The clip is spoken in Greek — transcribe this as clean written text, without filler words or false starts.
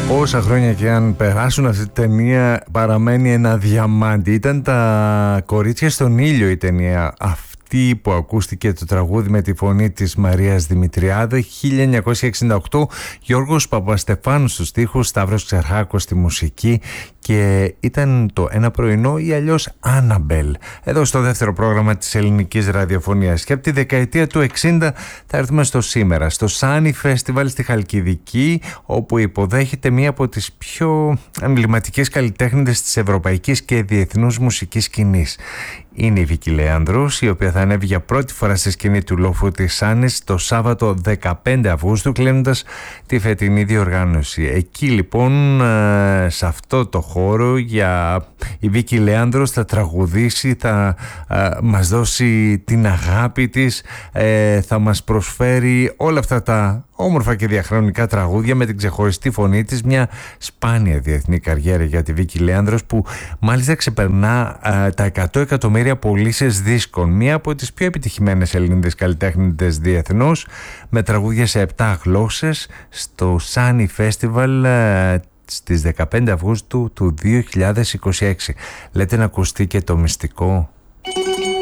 Όσα χρόνια και αν περάσουν, αυτή η ταινία παραμένει ένα διαμάντι. Ήταν τα κορίτσια στον ήλιο η ταινία αυτή που ακούστηκε το τραγούδι με τη φωνή της Μαρίας Δημητριάδου. 1968, Γιώργος Παπαστεφάνου στους στίχους, Σταύρος Ξερχάκος στη μουσική, και ήταν το Ένα πρωινό ή αλλιώς Άναμπελ, εδώ στο δεύτερο πρόγραμμα της ελληνικής ραδιοφωνίας. Και από τη δεκαετία του 60 θα έρθουμε στο σήμερα, στο Sunny Festival στη Χαλκιδική, όπου υποδέχεται μία από τις πιο εμβληματικές καλλιτέχνηδες της ευρωπαϊκής και διεθνούς μουσικής σκηνής. Είναι η Βίκη Λέανδρος, η οποία θα ανέβει για πρώτη φορά στη σκηνή του λόφου της Σάνης το Σάββατο 15 Αυγούστου, κλείνοντας τη φετινή διοργάνωση. Εκεί λοιπόν, σε αυτό το χώρο, η Βίκη Λέανδρος θα τραγουδήσει, θα μας δώσει την αγάπη της, θα μας προσφέρει όλα αυτά τα όμορφα και διαχρονικά τραγούδια με την ξεχωριστή φωνή της. Μια σπάνια διεθνή καριέρα για τη Βίκη Λέανδρος, που μάλιστα ξεπερνά τα 100 εκατομμύρια πωλήσεις δίσκων. Μία από τις πιο επιτυχημένες Ελληνίδες καλλιτέχνηδες διεθνώς, με τραγούδια σε 7 γλώσσες στο Sunny Festival στις 15 Αυγούστου του 2026. Λέτε να ακουστεί και το μυστικό.